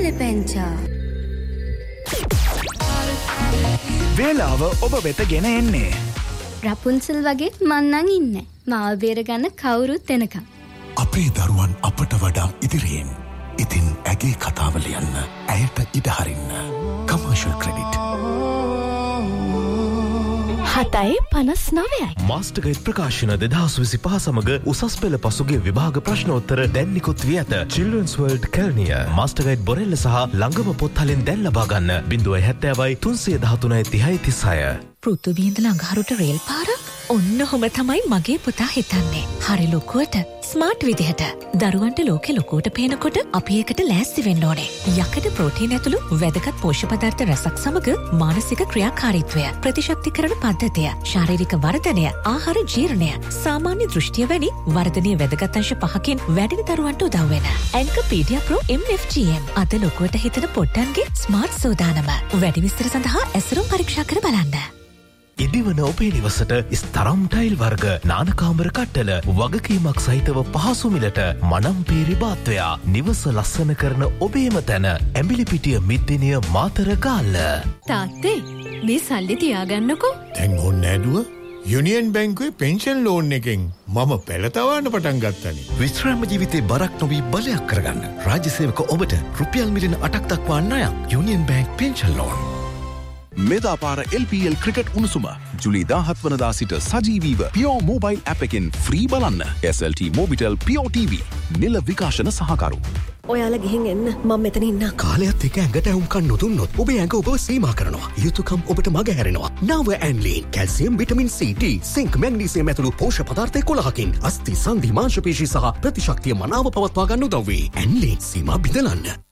පැලපැංචා. වේලාව ඔබ වෙත ගෙන එන්නේ. රපුන්සල් වගේ මන්නන් ඉන්න. මාව බේරගන්න කවුරුත් එනකම්. අපේ දරුවන් අපට වඩා ඉදිරියෙන්. ඉතින් ඇගේ කතාව ලියන්න. ඇයට ඉඩ හරින්න. Commercial credit. 7:59. මාස්ටර් ගයිඩ් ප්‍රකාශන 2025 සමග උසස් පෙළ පසුගිය විභාග ප්‍රශ්නෝත්තර දැන් නිකුත් වී ඇත. Children's World Kelniya master guide බොරෙල්ල සහ ළඟම පොත් හලින් දැන් ලබා ගන්න. 070 313 36. පෘථුවිය ඉඳලා අඟහරුට රේල් පාරක් ඔන්න ඔහොම තමයි මගේ පුතා හිතන්නේ. හරි ලොකුවට ස්මාර්ට් විදිහට. දරුවන්ට ලෝකෙ ලොකුවට පේනකොට අපි ඒකට ලෑස්ති වෙන්න ඕනේ. යකඩ ප්‍රෝටීන් ඇතුළු වැදගත් පෝෂ්‍ය පදාර්ථ රසක් සමග මානසික ක්‍රියාකාරීත්වය, ප්‍රතිශක්තිකරණ පද්ධතිය, ශාරීරික වර්ධනය, ආහාර ජීර්ණය, සාමාන්‍ය දෘෂ්ටිය වැනි වර්ධනීය වැදගත් අංශ 5කින් වැඩින දරුවන්ට උදව් වෙන ඇන්කපීඩියා ප්‍රෝ MFGM අද ලොකුවට හිතන පොට්ටන්ගේ ස්මාර්ට් සෝදානම. වැඩි විස්තර සඳහා ඇසුරුම් පරීක්ෂා කර බලන්න. ඉදිවන ඔබේ නිවසට ස්තරම් ටයිල් වර්ග නානකාමර කට්ටල වගකීමක් සහිතව පහසු මිලට මනම්පීරි බාත්වයා නිවස ලස්සන කරන ඔබේම තැන ඇඹිලිපිටිය මිද්දිනිය මාතර ගාල්ල. තාත්තේ මේ සල්ලි තියාගන්නකෝ. දැන් ඕනේ නෑදුව යුනියන් බැංකුවේ පෙන්ෂන් ලෝන් එකෙන් මම පෙළතවන්න පටන් ගත්තනේ. විශ්‍රාම ජීවිතේ බරක් නොවී බලයක් කරගන්න. රාජ්‍ය සේවක ඔබට රුපියල් මිලියන 8ක් දක්වා ණයක්. Union bank pension loan. මෙදාපාර LPL cricket උණුසුම ජුලි 17 වනදා සිට සජීවීව Pure Mobile app එකෙන් ෆ්‍රී බලන්න. SLT Mobitel Pure TV නිල විකාශන සහකරු. ඔයාලා ගිහින් එන්න මම මෙතන ඉන්න. කාලයත් එක්ක ඇඟට වුම්කන් නොදුන්නොත් ඔබේ ඇඟ ඔබව සීමා කරනවා. යුතුයකම් ඔබට මග හැරෙනවා. නව ඇන්ලීන් calcium vitamin C D sync magnesium ඇතුළු පෝෂ්‍ය පදාර්ථ 11කින් අස්ථි සංධි මාංශ පේශි සහ ප්‍රතිශක්තිය මනාව පවත්වා ගන්න උදව් වේ. ඇන්ලීන් සීමා බිඳලන්න.